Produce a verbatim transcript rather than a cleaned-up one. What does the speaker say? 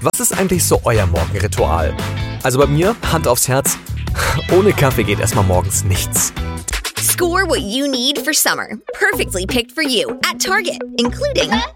Was ist eigentlich so euer Morgenritual? Also bei mir, Hand aufs Herz, ohne Kaffee geht erstmal morgens nichts. Score what you need for summer. Perfectly picked for you at Target, including